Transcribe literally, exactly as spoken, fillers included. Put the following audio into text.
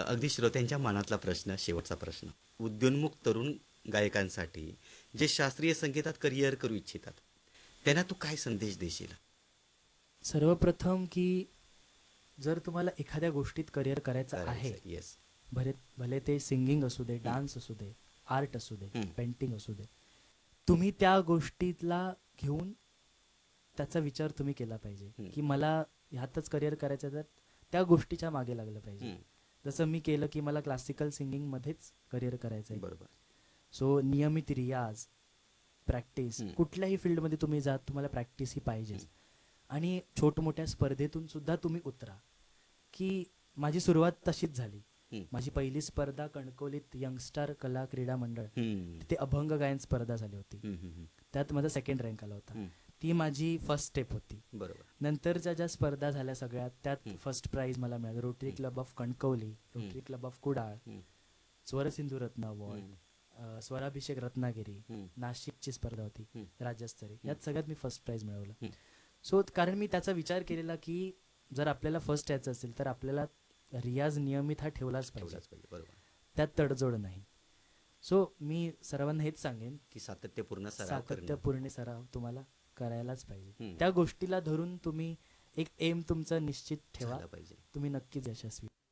अगदी श्रोत्यांच्या मनातला प्रश्न, शेवटचा प्रश्न. उद्योन्मुख तरुण गायकांसाठी जे शास्त्रीय संगीतात करिअर करू इच्छितात, त्यांना तू काय संदेश देशील? सर्वप्रथम की जर तुम्हाला एखाद्या गोष्टीत करिअर करायचं आहे, येस. भले भले ते सिंगिंग असू दे, डान्स असू दे, आर्ट असू दे, हम्म. पेंटिंग असू दे, तुम्ही त्या गोष्टीतला घेऊन त्याचा विचार तुम्ही केला पाहिजे हम्म. की मला ह्यातच करिअर करायचं आहे, तर त्या गोष्टीच्या मागे लागलं पाहिजे. हम्म. जसं मी केलं की मला क्लासिकल सिंगिंगमध्येच करिअर करायचं आहे. बरोबर. सो नियमित रियाज, प्रॅक्टिस, हम्म. कुठल्याही फील्डमध्ये तुम्ही जात, तुम्हाला प्रॅक्टिस ही पाहिजेच. आणि छोटमोठ्या स्पर्धेतून सुद्धा तुम्ही उतरा. की माझी सुरुवात तशीच झाली. हम्म. माझी पहिली स्पर्धा कणकवलीत यंगस्टार कला क्रीडा मंडळ, हम्म. तिथे अभंग गायन स्पर्धा झाली होती. हम्म. हम्म. त्यात माझा सेकंड रँक आला होता. हम्म. ती माझी फर्स्ट स्टेप होती. बरोबर. नंतरच्या ज्या स्पर्धा झाल्या सगळ्यात, त्यात हम्म. फर्स्ट प्राइज मला मिळालं. Rotary club of Kankavli, rotary club of Kudal, हम्म. स्वरसिंधू रत्न अवॉर्ड, हम्म. अ, स्वराभिषेक रत्नागिरी, हम्म. नाशिकची स्पर्धा होती हम्म. राज्यस्तरीय, यात सगळ्यात मी फर्स्ट प्राइज मिळवलं. हम्म. सो कारण मी त्याचा विचार केलेला की जर आपल्याला फर्स्ट यायचं असेल तर आपल्याला रियाज नियमित हा ठेवलाच पाहिजे, ठेवलाच पाहिजे. बरोबर. त्यात तडजोड नाही. सो मी सर्वांना हेच सांगेन की सातत्यपूर्ण सराव करणं. सातत्यपूर्ण सराव तुम्हाला करायलाच पाहिजे. हम्म. त्या गोष्टीला धरून तुम्ही एक एम तुमचं निश्चित ठेवा, झालं पाहिजे. तुम्ही नक्कीच यशस्वी.